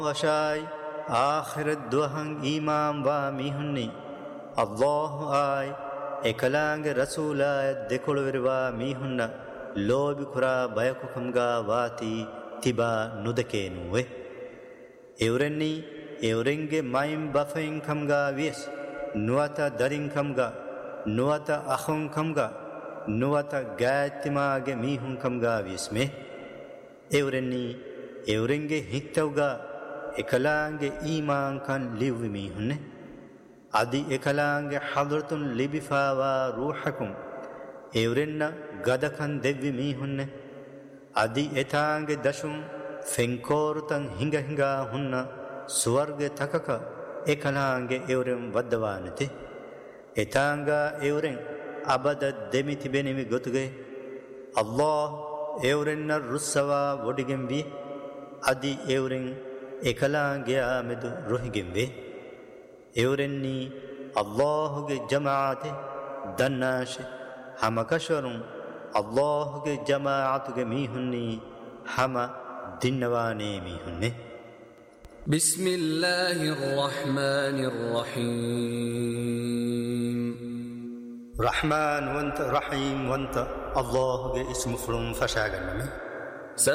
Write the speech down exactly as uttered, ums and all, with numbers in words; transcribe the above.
وشاي آخر الدوهن إيمان وميهني الله آي إكلانگ رسول آي دكول وروا ميهن لوب كرا بيكو كمغا واتي تبا ندكينوه إورني إورنگ مايم بفين كمغا ويس نواتا درين كمغا نواتا أخون كمغا نواتا غاتماگ ميهن كمغا ويسمه إورني إورنگ هيتوغا إكلانگ إيمان كان ليوي ميهن أدي إكلانگ حضرتن لبفاوا روحكم إورن غدكن دبي ميهن أدي إتانگ دشم فنكورتن هنگا هنگا هن سورگ تكك إكلانگ إورن ودوانته إتانگا إورن أبدا دميتي بنمي گتگه الله إورن رسوا ودگم بي أدي إورن إكلانگ آمد روحگم بي إورني الله کے جماعت دناش ہم کشوروں الله کے جماعت کے میہنی ہم دنوانے میہنے بسم الله الرحمن الرحيم رحمن وانت رحيم وانت الله کے اسم فرم فشاگن میں